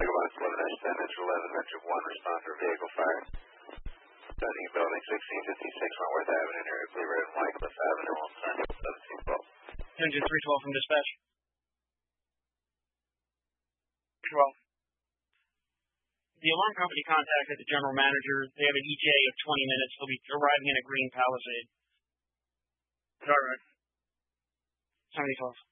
Megabox 11-10, Metro 11, Metro 1, respond for vehicle fire. Studying building 1656 Wentworth Avenue near Oakley Road and Wycliffe Avenue on Sunday 1712. Engine 312 from dispatch. 12. The alarm company contacted the general manager. They have an ETA of 20 minutes. They'll be arriving in a green Palisade. All right. 7012.